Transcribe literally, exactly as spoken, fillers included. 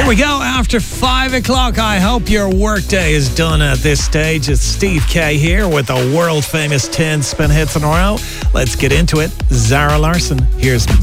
we go. After five o'clock, I hope your workday is done at this stage. It's Steve K here with the world famous ten spin hits in a row. Let's get into it. Zara Larsson, here's